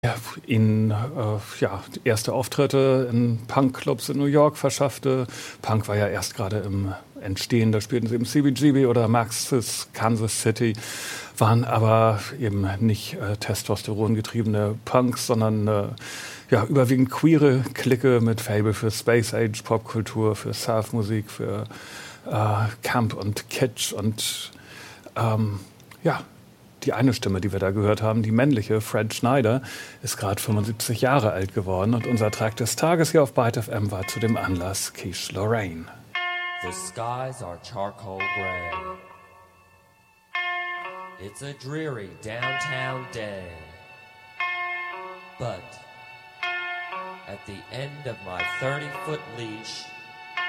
Ja, ihnen erste Auftritte in Punkclubs in New York verschaffte. Punk war ja erst gerade im Entstehen, da spielten sie im CBGB oder Max's Kansas City, waren aber eben nicht Testosteron getriebene Punks, sondern überwiegend queere Clique mit Faible für Space Age Popkultur, für Surfmusik, für Camp und Kitsch und die eine Stimme, die wir da gehört haben, die männliche, Fred Schneider, ist gerade 75 Jahre alt geworden und unser Track des Tages hier auf Byte FM war zu dem Anlass Quiche Lorraine. The skies are charcoal gray. It's a dreary downtown day. But at the end of my 30-foot leash,